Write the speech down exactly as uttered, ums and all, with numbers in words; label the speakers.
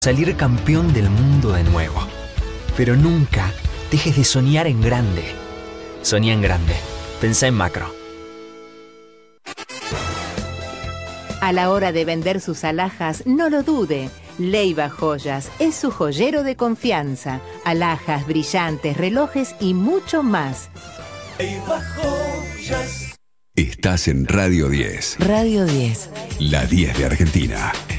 Speaker 1: salir campeón del mundo de nuevo. Pero nunca dejes de soñar en grande. Soñá en grande. Pensá en macro.
Speaker 2: A la hora de vender sus alhajas, no lo dude. Leiva Joyas es su joyero de confianza. Alhajas, brillantes, relojes y mucho más.
Speaker 3: Leiva Joyas.
Speaker 4: Estás en Radio diez.
Speaker 2: Radio diez.
Speaker 4: La diez de Argentina.